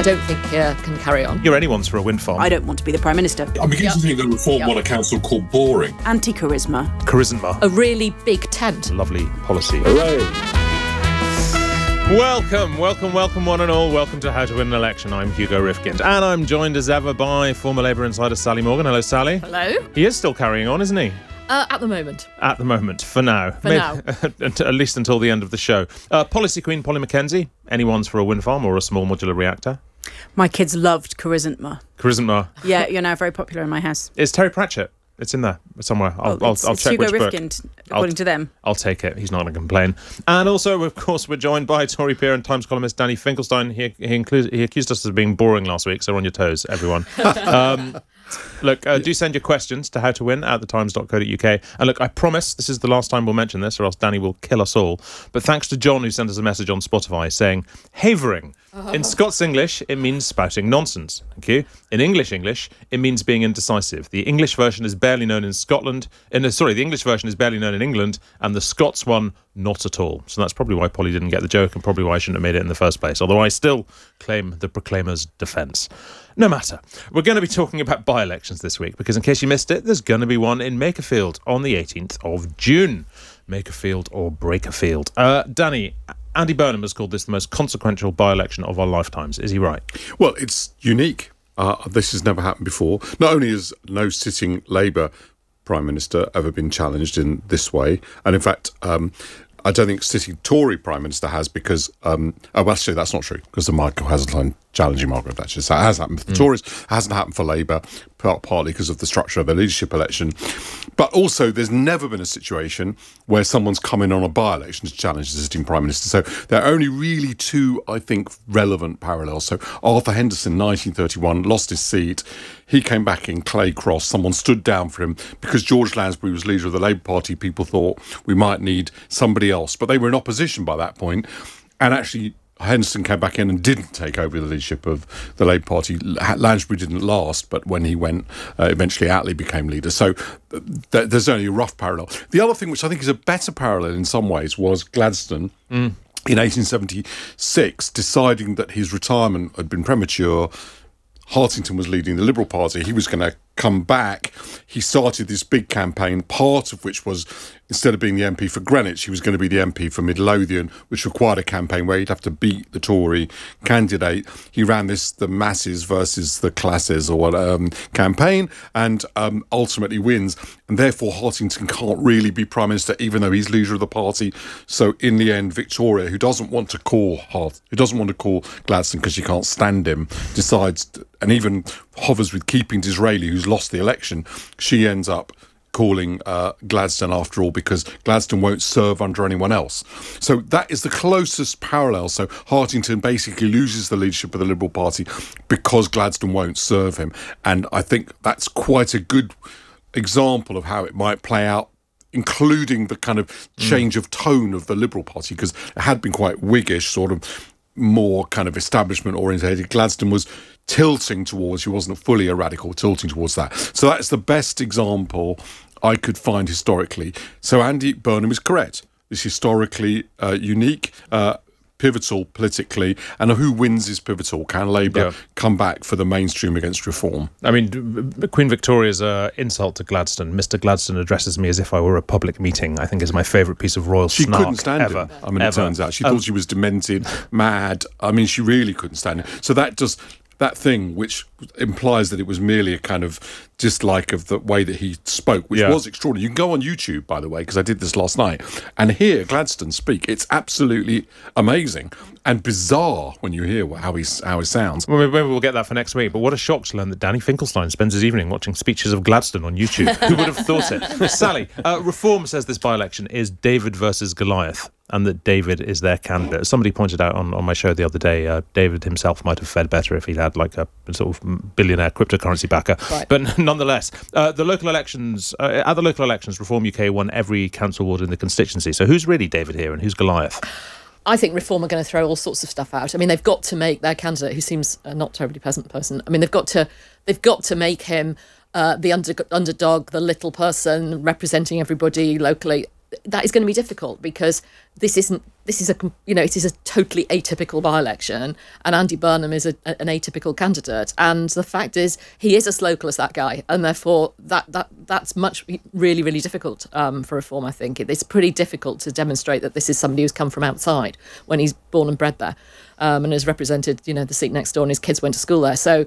I don't think can carry on. You're anyone's for a wind farm. I don't want to be the Prime Minister. I'm beginning to think that Reform want a council called boring. Anti-charisma. Charisma. A really big tent. Lovely policy. Hooray! Welcome one and all. Welcome to How to Win an Election. I'm Hugo Rifkind, and I'm joined as ever by former Labour insider Sally Morgan. Hello, Sally. Hello. He is still carrying on, isn't he? At the moment. At the moment, for now. At least until the end of the show. Policy Queen Polly Mackenzie. Anyone's for a wind farm or a small modular reactor? My kids loved charisma. Charisma. Yeah, you're now very popular in my house. It's Terry Pratchett. It's in there somewhere. I'll check Hugo which book. Rifkind, according to them. I'll take it. He's not going to complain. And also, of course, we're joined by Tory peer and Times columnist Danny Finkelstein. He accused us of being boring last week, so on your toes, everyone. Look, do send your questions to howtowin@thetimes.co.uk. And look, I promise this is the last time we'll mention this, or else Danny will kill us all. But thanks to John, who sent us a message on Spotify saying, havering. In Scots English, it means spouting nonsense. Thank you. In English, it means being indecisive. The English version is barely known in Scotland. The English version is barely known in England, and the Scots one, not at all. So that's probably why Polly didn't get the joke, and probably why I shouldn't have made it in the first place. Although I still claim the Proclaimer's defence. No matter. We're going to be talking about by-elections this week, because in case you missed it, there's going to be one in Makerfield on the 18th of June. Makerfield or Breakerfield. Danny, Andy Burnham has called this the most consequential by-election of our lifetimes. Is he right? Well, it's unique. This has never happened before. Not only has no sitting Labour Prime Minister ever been challenged in this way, and in fact, I don't think sitting Tory Prime Minister has, because actually that's not true, because the Michael Heseltine challenging Margaret Thatcher. So it has happened for the Tories, it hasn't happened for Labour, partly because of the structure of the leadership election. But also, there's never been a situation where someone's come in on a by-election to challenge the sitting Prime Minister. So there are only really two, I think, relevant parallels. So Arthur Henderson, 1931, lost his seat. He came back in Clay Cross. Someone stood down for him. Because George Lansbury was leader of the Labour Party, people thought we might need somebody else. But they were in opposition by that point. And actually, Henderson came back in and didn't take over the leadership of the Labour Party. Lansbury didn't last, but when he went, eventually Attlee became leader. So there's only a rough parallel. The other thing, which I think is a better parallel in some ways, was Gladstone in 1876 deciding that his retirement had been premature. Hartington was leading the Liberal Party. He was going to come back. He started this big campaign, part of which was, instead of being the MP for Greenwich, he was going to be the MP for Midlothian, which required a campaign where he'd have to beat the Tory candidate. He ran the masses versus the classes campaign, and ultimately wins. And therefore, Hartington can't really be Prime Minister, even though he's leader of the party. So in the end, Victoria, who doesn't want to call Gladstone because she can't stand him, decides, and even hovers with Keeping Disraeli, who's lost the election. She ends up calling Gladstone after all, because Gladstone won't serve under anyone else. So that is the closest parallel. So Hartington basically loses the leadership of the Liberal Party because Gladstone won't serve him. And I think that's quite a good example of how it might play out, including the kind of change of tone of the Liberal Party, because it had been quite Whiggish, sort of more kind of establishment orientated. Gladstone was tilting towards, he wasn't fully a radical, tilting towards that. So that's the best example I could find historically. So Andy Burnham is correct. It's historically unique, pivotal politically, and who wins is pivotal. Can Labour come back for the mainstream against reform? I mean, Queen Victoria's insult to Gladstone, Mr. Gladstone addresses me as if I were a public meeting, I think is my favourite piece of royal snark ever. She couldn't stand him. I mean, it turns out. She thought she was demented, mad. I mean, she really couldn't stand him. So that thing which implies that it was merely a kind of dislike of the way that he spoke, which was extraordinary. You can go on YouTube, by the way, because I did this last night, and hear Gladstone speak. It's absolutely amazing and bizarre when you hear how he sounds. Well, maybe we'll get that for next week, but what a shock to learn that Danny Finkelstein spends his evening watching speeches of Gladstone on YouTube. Who would have thought it? Sally, Reform says this by-election is David versus Goliath, and that David is their candidate. As somebody pointed out on my show the other day, David himself might have fared better if he'd had like a sort of billionaire cryptocurrency backer. Right. But nonetheless, at the local elections, Reform UK won every council ward in the constituency. So who's really David here and who's Goliath? I think Reform are going to throw all sorts of stuff out. I mean, they've got to make their candidate, who seems a not terribly pleasant person, I mean, they've got to make him the underdog, the little person representing everybody locally. That is going to be difficult because this isn't this is it is a totally atypical by-election, and Andy Burnham is an atypical candidate. And the fact is, he is as local as that guy, and therefore that's really, really difficult for Reform. I think it's pretty difficult to demonstrate that this is somebody who's come from outside when he's born and bred there, and has represented the seat next door, and his kids went to school there. So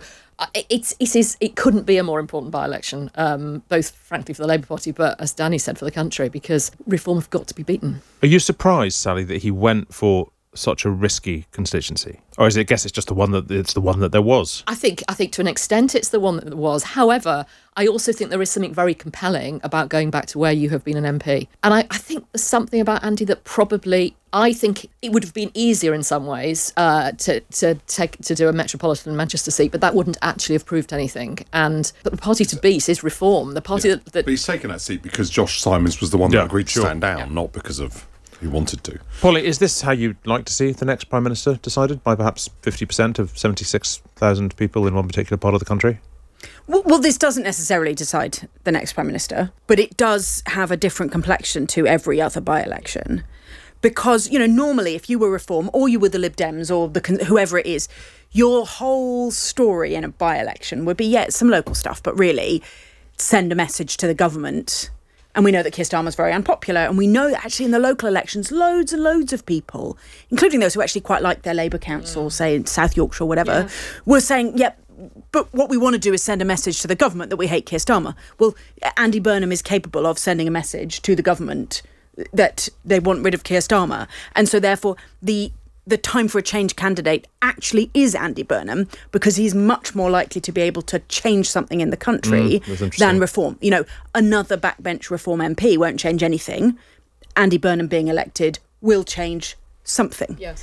it couldn't be a more important by-election, both frankly for the Labour Party, but as Danny said, for the country, because Reform have got to be beaten. Are you surprised, Sally, that he went for such a risky constituency, or is it? I guess it's just the one that there was. I think to an extent it's the one that there was. However, I also think there is something very compelling about going back to where you have been an MP, and I think there's something about Andy that probably, I think it would have been easier in some ways to do a metropolitan Manchester seat, but that wouldn't actually have proved anything. But the party to beat is Reform. The party that But he's taken that seat because Josh Simons was the one that agreed to stand down, not because of he wanted to. Polly, is this how you'd like to see the next Prime Minister decided, by perhaps 50% of 76,000 people in one particular part of the country? Well, this doesn't necessarily decide the next Prime Minister, but it does have a different complexion to every other by-election. Because, normally if you were Reform or you were the Lib Dems or whoever it is, your whole story in a by-election would be, some local stuff, but really send a message to the government. And we know that Keir Starmer's very unpopular. And we know that actually in the local elections, loads and loads of people, including those who actually quite like their Labour council, say in South Yorkshire or whatever, were saying, but what we want to do is send a message to the government that we hate Keir Starmer. Well, Andy Burnham is capable of sending a message to the government that they want rid of Keir Starmer. And so therefore the time for a change candidate actually is Andy Burnham, because he's much more likely to be able to change something in the country than Reform. Another backbench Reform MP won't change anything. Andy Burnham being elected will change something. Yes.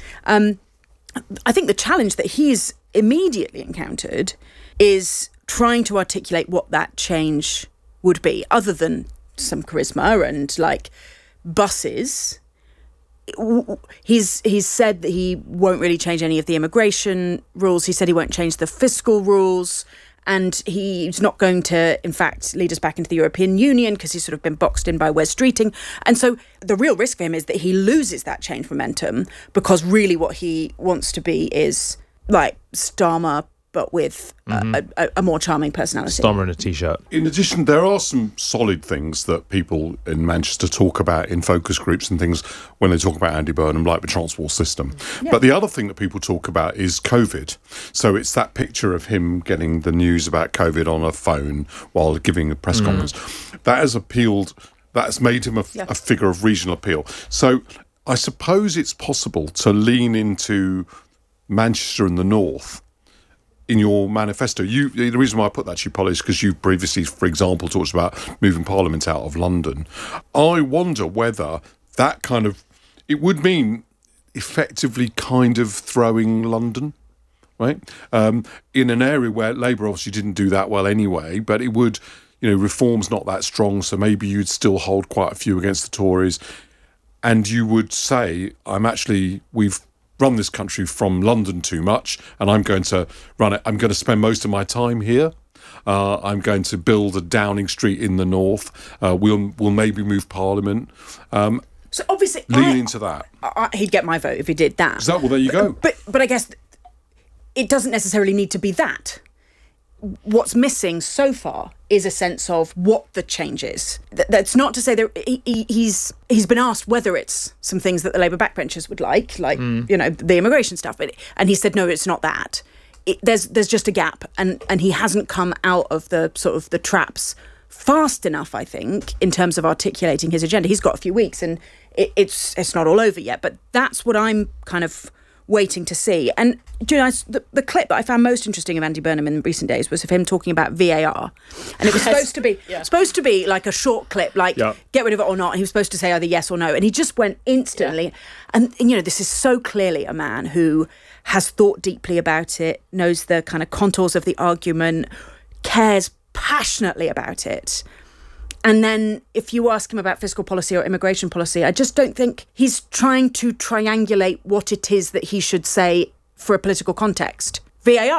I think the challenge that he's immediately encountered is trying to articulate what that change would be, other than some charisma and buses. He's said that he won't really change any of the immigration rules. He said he won't change the fiscal rules, and he's not going to, in fact, lead us back into the European Union because he's sort of been boxed in by Wes Streeting. And so the real risk for him is that he loses that change momentum, because really what he wants to be is like Starmer, but with a more charming personality. Starmer in a T-shirt. In addition, there are some solid things that people in Manchester talk about in focus groups and things when they talk about Andy Burnham, like the transport system. Yeah. But the other thing that people talk about is COVID. So it's that picture of him getting the news about COVID on a phone while giving a press conference. That has appealed, that has made him a figure of regional appeal. So I suppose it's possible to lean into Manchester and the North in your manifesto. The reason why I put that to you, Polly, is because you've previously, for example, talked about moving Parliament out of London. I wonder whether that it would mean effectively kind of throwing London, right? In an area where Labour obviously didn't do that well anyway, but it would, Reform's not that strong, so maybe you'd still hold quite a few against the Tories. And you would say, we've run this country from London too much, and I'm going to run it. I'm going to spend most of my time here. I'm going to build a Downing Street in the north. We'll maybe move Parliament. So obviously, lean into that. He'd get my vote if he did that. Well, there you go. But I guess it doesn't necessarily need to be that. What's missing so far is a sense of what the change is. That's not to say that he's been asked whether it's some things that the Labour backbenchers would like the immigration stuff, and he said no, it's not that. There's just a gap, and he hasn't come out of the sort of the traps fast enough, I think, in terms of articulating his agenda. He's got a few weeks, and it's not all over yet, but that's what I'm kind of waiting to see. And the clip that I found most interesting of Andy Burnham in recent days was of him talking about VAR, and it was supposed to be like a short clip, get rid of it or not. And he was supposed to say either yes or no, and he just went instantly. And this is so clearly a man who has thought deeply about it, knows the kind of contours of the argument, cares passionately about it. And then if you ask him about fiscal policy or immigration policy, I just don't think he's trying to triangulate what it is that he should say for a political context. VAR,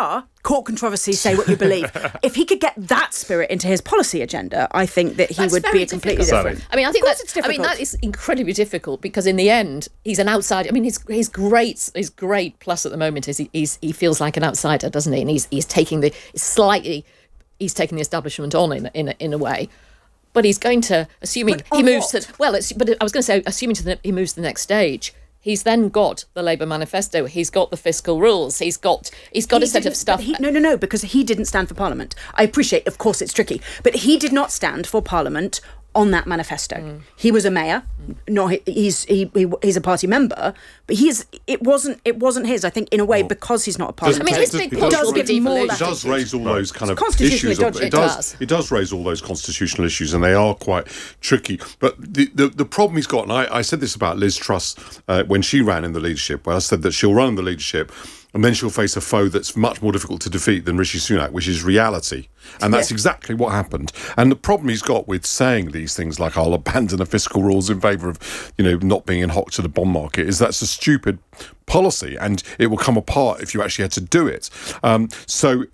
court controversy, say what you believe. If he could get that spirit into his policy agenda, I think that he would be a completely different. I mean, I think Of course it's difficult. that is incredibly difficult because in the end, he's an outsider. I mean, his great plus at the moment is he feels like an outsider, doesn't he? And he's taking the establishment on in a way. But he's going to, assuming he moves to, well, but I was going to say, assuming he moves to the next stage, he's then got the Labour manifesto, he's got the fiscal rules, he's got a set of stuff. No, because he didn't stand for Parliament. I appreciate, of course, it's tricky, but he did not stand for Parliament on that manifesto. He was a mayor, he's a party member, but it wasn't his. I think in a way because he's not a party. I mean, his big push will be devolution. It does raise all those kind of constitutionally issues. dodgy. It does raise all those constitutional issues, and they are quite tricky. But the problem he's got, and I said this about Liz Truss when she ran in the leadership, where I said that she'll run in the leadership, and then she'll face a foe that's much more difficult to defeat than Rishi Sunak, which is reality. And that's exactly what happened. And the problem he's got with saying these things like, I'll abandon the fiscal rules in favour of, not being in hock to the bond market, is that's a stupid policy, and it will come apart if you actually had to do it. So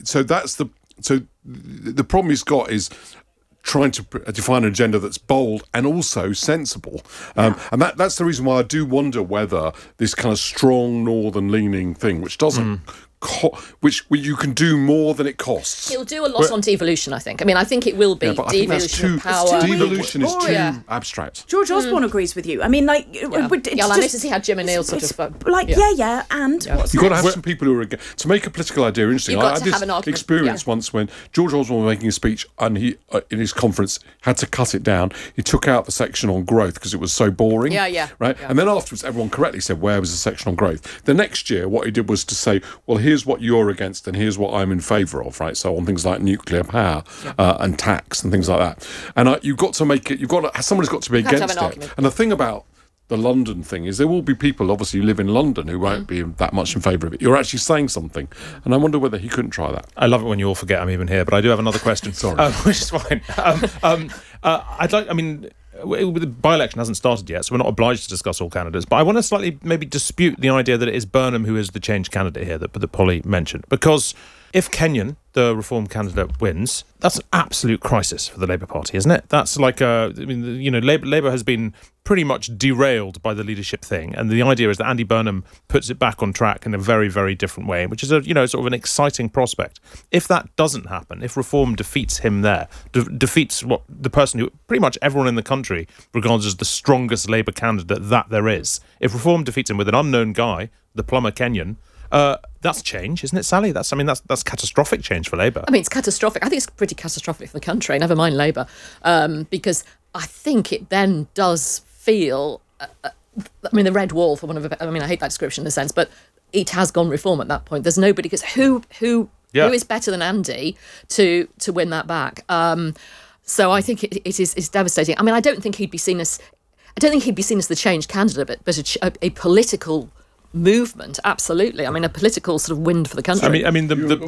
the problem he's got is trying to define an agenda that's bold and also sensible. And that's the reason why I do wonder whether this kind of strong northern leaning thing, which doesn't which you can do more than it costs. He'll do a lot on devolution, I think. I mean, I think it will be devolution of power. Devolution is too abstract. George Osborne agrees with you. I mean, like... I noticed to see how Jim O'Neill sort of... and what's You've got to have some people who are... To make a political idea interesting, You've got to I have an had argument. this experience once when George Osborne was making a speech and he, in his conference, had to cut it down. He took out the section on growth because it was so boring. Right? Yeah. And then afterwards, everyone correctly said, where was the section on growth? The next year, what he did was to say, well, here's what you're against and here's what I'm in favour of, right? So on things like nuclear power and tax and things like that. And you've got to make it, somebody's got to be against it. And the thing about the London thing is there will be people, obviously, who live in London who won't be that much in favour of it. You're actually saying something. And I wonder whether he couldn't try that. I love it when you all forget I'm even here, but I do have another question. Sorry. Which is fine. The by-election hasn't started yet, so we're not obliged to discuss all candidates, but I want to slightly maybe dispute the idea that it is Burnham who is the change candidate here that Polly mentioned, because if Kenyon, the Reform candidate, wins, that's an absolute crisis for the Labour Party, isn't it? That's like Labour has been pretty much derailed by the leadership thing, and the idea is that Andy Burnham puts it back on track in a very, very different way, which is sort of an exciting prospect. If that doesn't happen, if Reform defeats him there, defeats what the person who pretty much everyone in the country regards as the strongest Labour candidate that there is, if Reform defeats him with an unknown guy, the plumber Kenyon, that's change, isn't it, Sally? That's catastrophic change for Labour. I mean, it's catastrophic. I think it's pretty catastrophic for the country, never mind Labour, because I think it then does feel... the red wall, I hate that description in a sense, but it has gone Reform at that point. There's nobody, because who is better than Andy to win that back? So I think it's devastating. I mean, I don't think he'd be seen as the change candidate, but a political movement, absolutely. I mean, a political sort of wind for the country. I mean,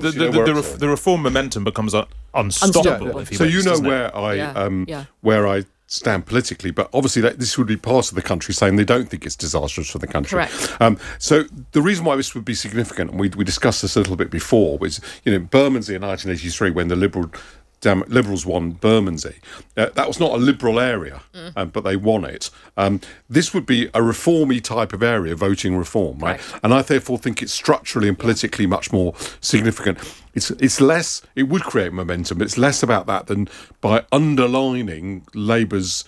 the Reform momentum becomes unstoppable. If he so wins, you know doesn't it? where I stand politically, but obviously this would be part of the country saying they don't think it's disastrous for the country. Correct. So the reason why this would be significant, and we discussed this a little bit before, was Bermondsey in 1983 when the Liberals won Bermondsey. That was not a Liberal area, but they won it. This would be a reformy type of area, voting reform, right? And I therefore think it's structurally and politically much more significant. It's less, it would create momentum, but it's less about that than by underlining Labour's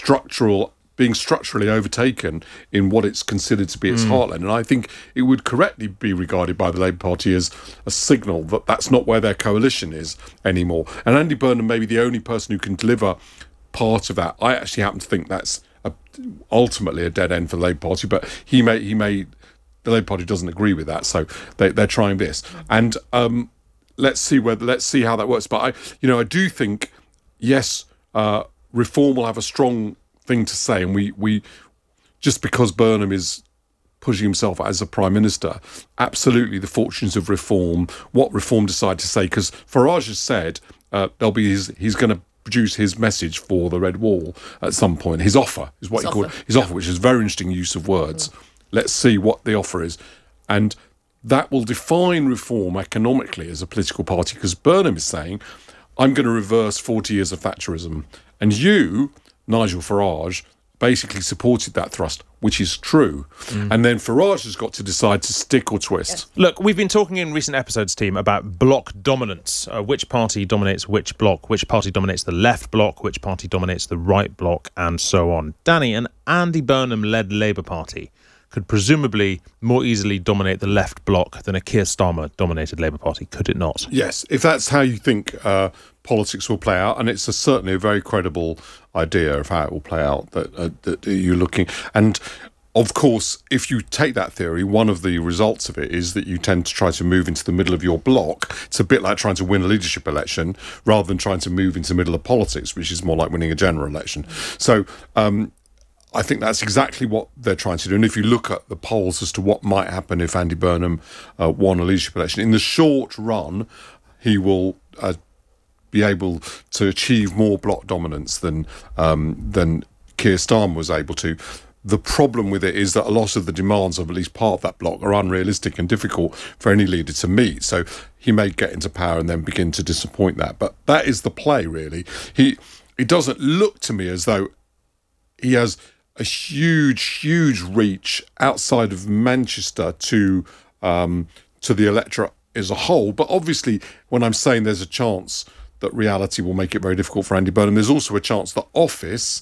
being structurally overtaken in what it's considered to be its heartland. And I think it would correctly be regarded by the Labour Party as a signal that that's not where their coalition is anymore. And Andy Burnham may be the only person who can deliver part of that. I actually happen to think that's ultimately a dead end for the Labour Party, but he may the Labour Party doesn't agree with that, so they're trying this. And let's see how that works. But I do think, yes, Reform will have a strong thing to say, and we just because Burnham is pushing himself as a Prime Minister, absolutely the fortunes of Reform, what Reform decide to say, because Farage has said he's going to produce his message for the Red Wall at some point. His offer is what he called his offer, which is a very interesting use of words. Let's see what the offer is. And that will define Reform economically as a political party, because Burnham is saying, I'm going to reverse 40 years of Thatcherism. And you, Nigel Farage, basically supported that thrust, which is true. And then Farage has got to decide to stick or twist. Yes. Look, we've been talking in recent episodes, team, about bloc dominance. Which party dominates which bloc, which party dominates the left bloc, which party dominates the right bloc, and so on. Danny, an Andy Burnham-led Labour Party could presumably more easily dominate the left bloc than a Keir Starmer-dominated Labour Party, could it not? Yes, if that's how you think politics will play out, and it's certainly a very credible idea of how it will play out that you're looking. And of course, if you take that theory, one of the results of it is that you tend to try to move into the middle of your bloc. It's a bit like trying to win a leadership election rather than trying to move into the middle of politics, which is more like winning a general election. So I think that's exactly what they're trying to do. And if you look at the polls as to what might happen if Andy Burnham won a leadership election, in the short run, he will be able to achieve more bloc dominance than Keir Starmer was able to. The problem with it is that a lot of the demands of at least part of that bloc are unrealistic and difficult for any leader to meet. So he may get into power and then begin to disappoint that. But that is the play, really. It doesn't look to me as though he has a huge reach outside of Manchester to the electorate as a whole. But obviously, when I'm saying there's a chance that reality will make it very difficult for Andy Burnham, there's also a chance that office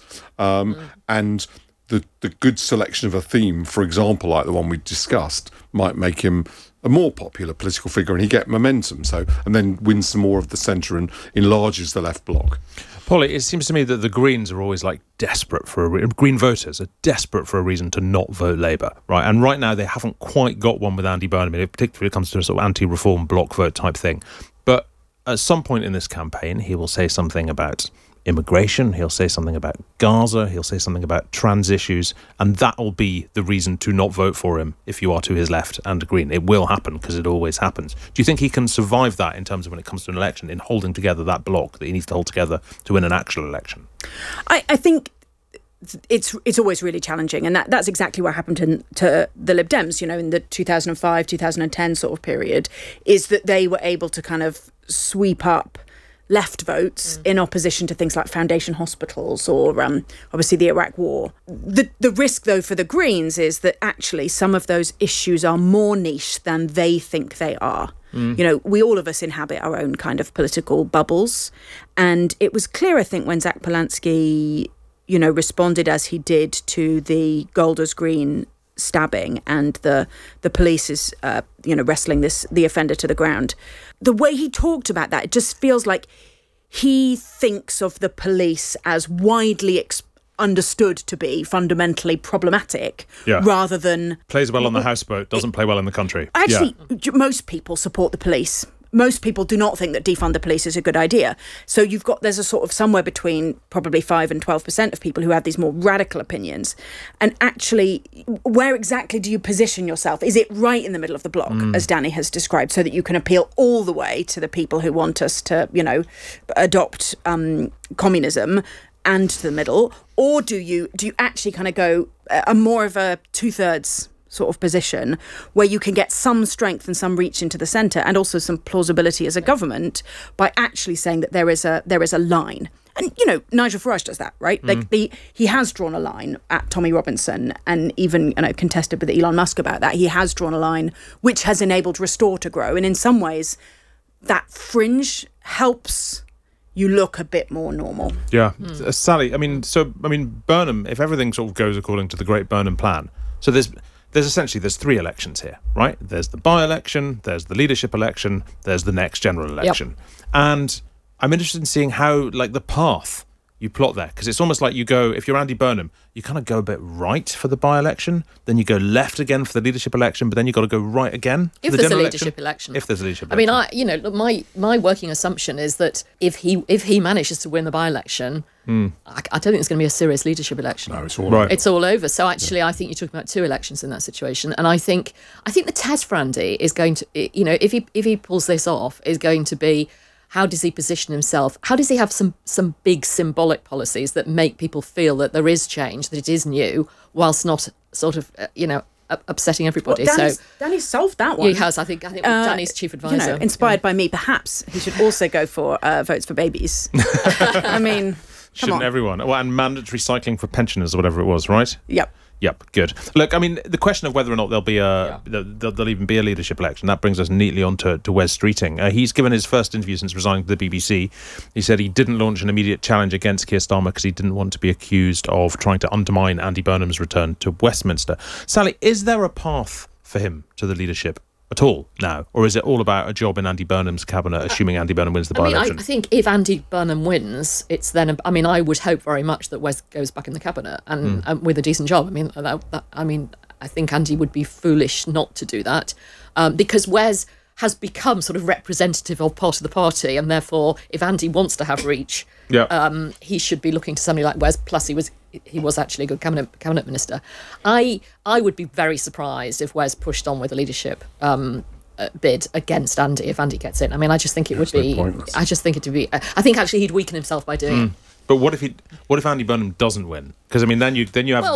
and the good selection of a theme, for example, like the one we discussed, might make him a more popular political figure and he get momentum. So, and then wins some more of the centre and enlarges the left bloc. Polly, it seems to me that the Greens are always desperate for Green voters are desperate for a reason to not vote Labour, right? And right now they haven't quite got one with Andy Burnham, particularly when it comes to a sort of anti-reform bloc vote type thing. But at some point in this campaign, he will say something about immigration, he'll say something about Gaza, he'll say something about trans issues, and that will be the reason to not vote for him if you are to his left and Green. It will happen because it always happens. Do you think he can survive that in terms of when it comes to an election, in holding together that bloc that he needs to hold together to win an actual election? I think it's always really challenging, and that's exactly what happened to the Lib Dems, in the 2005, 2010 sort of period, is that they were able to kind of sweep up left votes in opposition to things like foundation hospitals or obviously the Iraq war. The risk, though, for the Greens is that actually some of those issues are more niche than they think they are. We all of us inhabit our own kind of political bubbles. And it was clear, I think, when Zach Polanski, responded as he did to the Golders Green stabbing and the police is wrestling the offender to the ground. The way he talked about that, it just feels like he thinks of the police as widely understood to be fundamentally problematic, rather than plays well on the houseboat, doesn't play well in the country. Actually, most people support the police. Most people do not think that defund the police is a good idea. So there's a sort of somewhere between probably 5 and 12% of people who have these more radical opinions. And actually, where exactly do you position yourself? Is it right in the middle of the block, as Danny has described, so that you can appeal all the way to the people who want us to, adopt communism and to the middle? Or do you actually kind of go a more of a 2/3 sort of position where you can get some strength and some reach into the centre and also some plausibility as a government by actually saying that there is a line? And Nigel Farage does that, right? He has drawn a line at Tommy Robinson and even contested with Elon Musk about that. He has drawn a line which has enabled Restore to grow, and in some ways that fringe helps you look a bit more normal. Sally, Burnham, if everything sort of goes according to the great Burnham plan, so there's essentially 3 elections here, right? There's the by-election, there's the leadership election, there's the next general election. And I'm interested in seeing how, the path you plot there, because it's almost like you go, if you're Andy Burnham, you kind of go a bit right for the by-election, then you go left again for the leadership election, but then you've got to go right again for the general election. If there's a leadership election. My working assumption is that if he manages to win the by-election, I don't think it's going to be a serious leadership election. No, it's all right. It's all over. So actually, I think you're talking about 2 elections in that situation. And I think the test for Andy is going to, if he pulls this off, is going to be, how does he position himself? How does he have some big symbolic policies that make people feel that there is change, that it is new, whilst not sort of, upsetting everybody. Danny's solved that one. He has. I think Danny's chief advisor. Inspired by me, perhaps he should also go for votes for babies. I mean, shouldn't everyone? Well, and mandatory cycling for pensioners or whatever it was, right? Yep, good. Look, I mean, the question of whether or not there'll even be a leadership election, that brings us neatly on to Wes Streeting. He's given his first interview since resigning to the BBC. He said he didn't launch an immediate challenge against Keir Starmer because he didn't want to be accused of trying to undermine Andy Burnham's return to Westminster. Sally, is there a path for him to the leadership at all now, or is it all about a job in Andy Burnham's cabinet, assuming Andy Burnham wins the by-election? I think if Andy Burnham wins, it's then. I would hope very much that Wes goes back in the cabinet and with a decent job. I think Andy would be foolish not to do that because Wes has become sort of representative of part of the party, and therefore, if Andy wants to have reach, he should be looking to somebody like Wes. Plus, he was actually a good cabinet minister. I would be very surprised if Wes pushed on with a leadership bid against Andy if Andy gets in. I mean, I just think it would be. Pointless. I just think it would be. I think actually he'd weaken himself by doing it. But what if Andy Burnham doesn't win? Because I mean, then you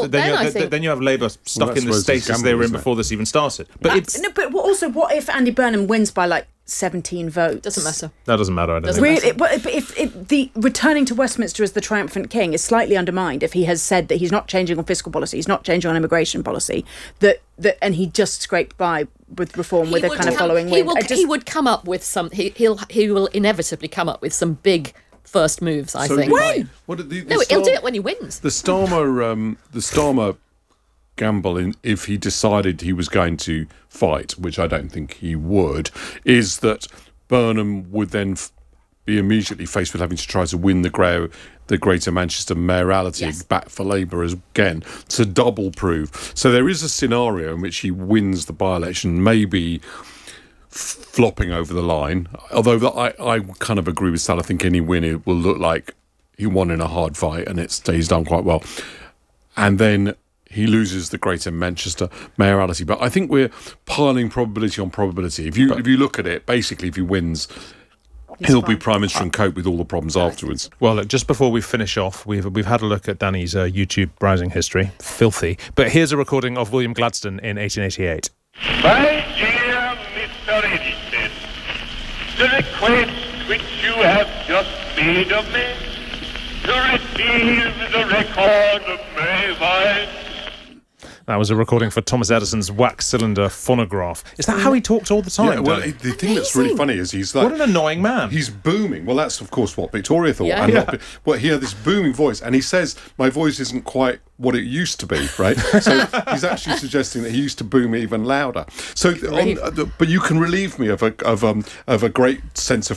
have Labour stuck in the status they were in before this even started. But what if Andy Burnham wins by like 17 votes? Doesn't matter. That doesn't matter. I don't think. Really, if the returning to Westminster as the triumphant king is slightly undermined, if he has said that he's not changing on fiscal policy, he's not changing on immigration policy, and he just scraped by with reform with a kind of following wind. He would come up with some. He will inevitably come up with some big first moves. I think. When? He'll do it when he wins. The Starmer gamble, if he decided he was going to fight, which I don't think he would, is that Burnham would then be immediately faced with having to try to win the Greater Manchester mayoralty back for Labour again to double prove. So there is a scenario in which he wins the by-election, maybe flopping over the line. Although I kind of agree with Sal. I think any win it will look like he won in a hard fight, and he's done quite well. And then he loses the Greater Manchester mayoralty. But I think we're piling probability on probability. If you look at it, basically, if he wins, he'll be Prime Minister and cope with all the problems afterwards. Well, look, just before we finish off, we've had a look at Danny's YouTube browsing history. Filthy. But here's a recording of William Gladstone in 1888. My dear Mr. Edison, the request which you have just made of me to receive the record of my voice. That was a recording for Thomas Edison's wax cylinder phonograph. Is that how he talks all the time? Yeah, well, the thing that's really funny is he's like... What an annoying man. He's booming. Well, that's, of course, what Victoria thought. Well, he had this booming voice, and he says, my voice isn't quite what it used to be, right? So he's actually suggesting that he used to boom even louder. So, but you can relieve me of a great sense of